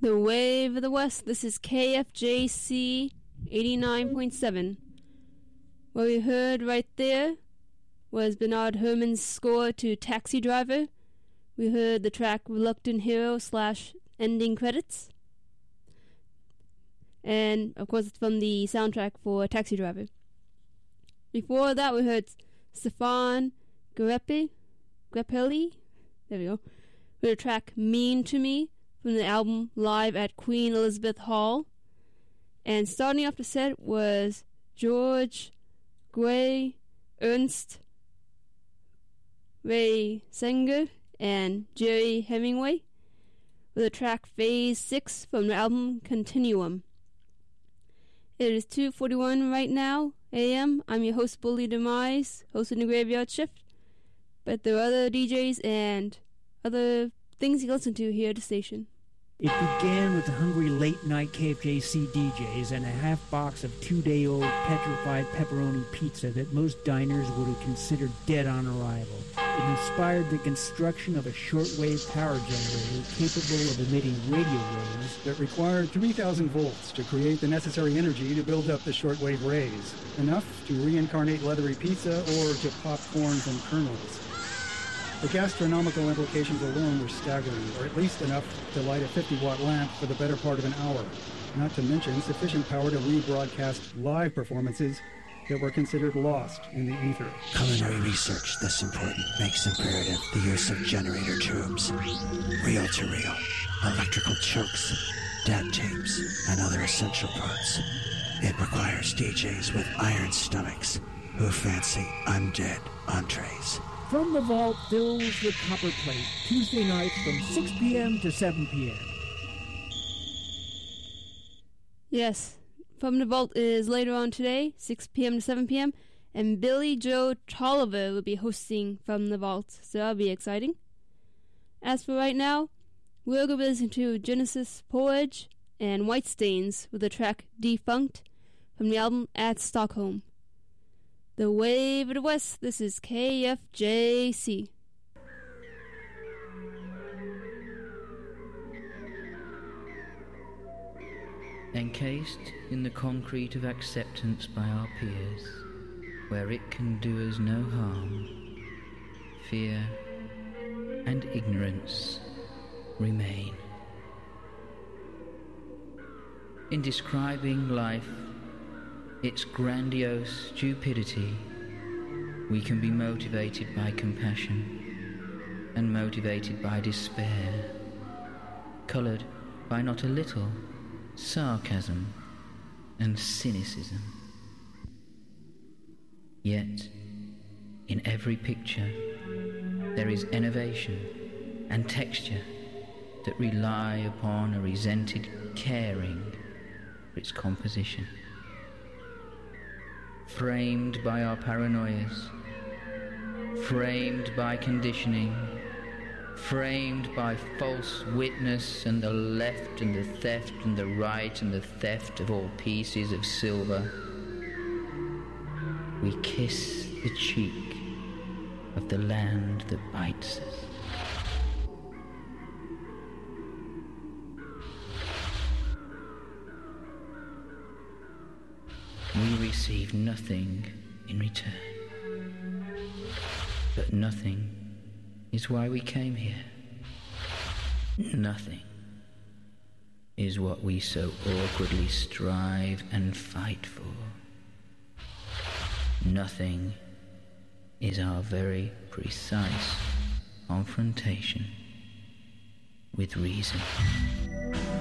The Wave of the West, this is KFJC 89.7. What we heard right there was Bernard Herrmann's score to Taxi Driver. We heard the track Reluctant Hero / Ending Credits. And, of course, it's from the soundtrack for Taxi Driver. Before that, we heard Stefan Grappelli. There we go. We heard the track Mean to Me from the album Live at Queen Elizabeth Hall. And starting off the set was George Gray, Ernst Ray Sanger, and Jerry Hemingway with the track Phase 6 from the album Continuum. It is 2:41 right now, a.m. I'm your host, Bully Demise, hosting the Graveyard Shift. But there are other DJs and other things you can listen to here at the station. It began with the hungry late-night KFJC DJs and a half box of 2-day-old petrified pepperoni pizza that most diners would have considered dead on arrival. It inspired the construction of a shortwave power generator capable of emitting radio waves that required 3,000 volts to create the necessary energy to build up the shortwave rays, enough to reincarnate leathery pizza or to pop corns and kernels. The gastronomical implications alone were staggering, or at least enough to light a 50-watt lamp for the better part of an hour, not to mention sufficient power to rebroadcast live performances that were considered lost in the ether. Culinary research this important makes imperative the use of generator tubes, reel-to-reel, electrical chokes, dad tapes, and other essential parts. It requires DJs with iron stomachs who fancy undead entrees. From the Vault fills the Copper Plate, Tuesday nights from 6 p.m. to 7 p.m. Yes, From the Vault is later on today, 6 p.m. to 7 p.m., and Billy Joe Tolliver will be hosting From the Vault, so that'll be exciting. As for right now, we're going to listen to Genesis Porridge and White Stains with the track Defunct from the album At Stockholm. The Wave of the West, this is KFJC. Encased in the concrete of acceptance by our peers, where it can do us no harm, fear and ignorance remain. In describing life, its grandiose stupidity, we can be motivated by compassion and motivated by despair, coloured by not a little sarcasm and cynicism. Yet, in every picture, there is innovation and texture that rely upon a resented caring for its composition. Framed by our paranoias, framed by conditioning, framed by false witness and the left and the theft and the right and the theft of all pieces of silver, we kiss the cheek of the land that bites us. We receive nothing in return. But nothing is why we came here. Nothing is what we so awkwardly strive and fight for. Nothing is our very precise confrontation with reason.